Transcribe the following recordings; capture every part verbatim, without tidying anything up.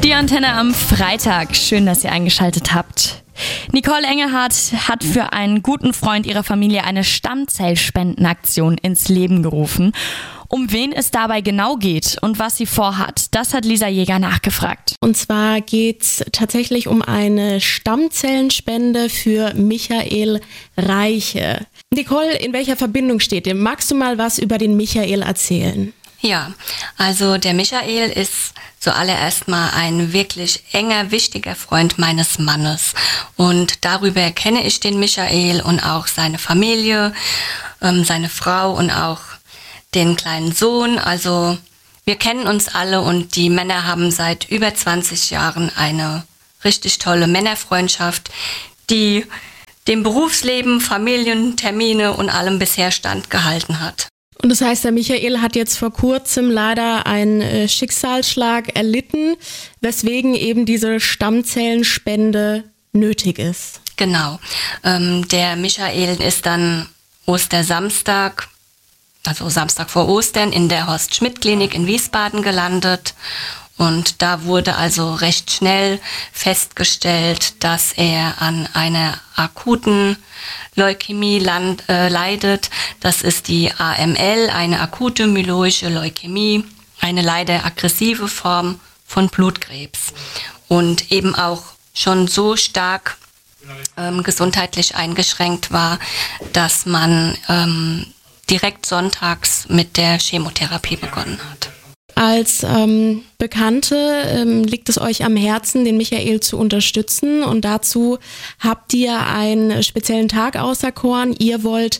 Die Antenne am Freitag. Schön, dass ihr eingeschaltet habt. Nicole Engelhardt hat für einen guten Freund ihrer Familie eine Stammzellspendenaktion ins Leben gerufen. Um wen es dabei genau geht und was sie vorhat, das hat Lisa Jäger nachgefragt. Und zwar geht es tatsächlich um eine Stammzellenspende für Michael Reiche. Nicole, in welcher Verbindung steht ihr? Magst du mal was über den Michael erzählen? Ja, also der Michael ist zuallererst mal ein wirklich enger, wichtiger Freund meines Mannes. Und darüber kenne ich den Michael und auch seine Familie, ähm, seine Frau und auch den kleinen Sohn. Also wir kennen uns alle und die Männer haben seit über zwanzig Jahren eine richtig tolle Männerfreundschaft, die dem Berufsleben, Familien, Termine und allem bisher standgehalten hat. Und das heißt, der Michael hat jetzt vor kurzem leider einen äh, Schicksalsschlag erlitten, weswegen eben diese Stammzellenspende nötig ist. Genau. Ähm, der Michael ist dann Ostersamstag, also Samstag vor Ostern, in der Horst-Schmidt-Klinik in Wiesbaden gelandet. Und da wurde also recht schnell festgestellt, dass er an einer akuten Leukämie land, äh, leidet. Das ist die A M L, eine akute myeloische Leukämie, eine leider aggressive Form von Blutkrebs. Und eben auch schon so stark ähm, gesundheitlich eingeschränkt war, dass man ähm, direkt sonntags mit der Chemotherapie begonnen hat. Als ähm, Bekannte ähm, liegt es euch am Herzen, den Michael zu unterstützen, und dazu habt ihr einen speziellen Tag auserkoren. Ihr wollt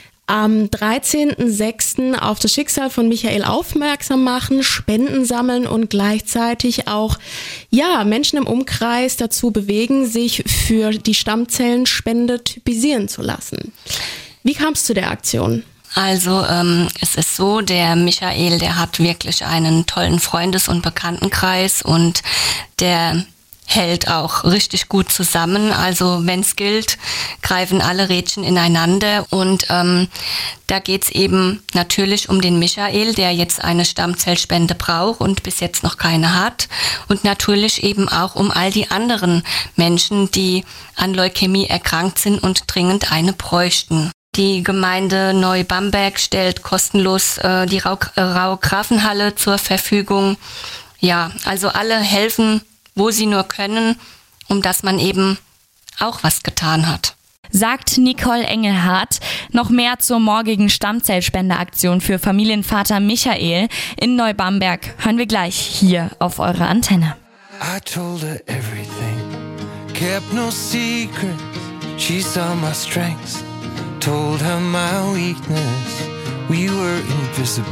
am dreizehnten sechsten auf das Schicksal von Michael aufmerksam machen, Spenden sammeln und gleichzeitig auch ja, Menschen im Umkreis dazu bewegen, sich für die Stammzellenspende typisieren zu lassen. Wie kam es zu der Aktion? Also ähm, es ist so, der Michael, der hat wirklich einen tollen Freundes- und Bekanntenkreis und der hält auch richtig gut zusammen. Also wenn es gilt, greifen alle Rädchen ineinander und ähm, da geht's eben natürlich um den Michael, der jetzt eine Stammzellspende braucht und bis jetzt noch keine hat, und natürlich eben auch um all die anderen Menschen, die an Leukämie erkrankt sind und dringend eine bräuchten. Die Gemeinde Neubamberg stellt kostenlos äh, die Rau-Grafenhalle zur Verfügung. Ja, also alle helfen, wo sie nur können, um dass man eben auch was getan hat. Sagt Nicole Engelhardt. Noch mehr zur morgigen Stammzellspendeaktion für Familienvater Michael in Neubamberg hören wir gleich hier auf eurer Antenne. I told her everything, kept no secrets, she saw my strengths. Told her my weakness, we were invisible.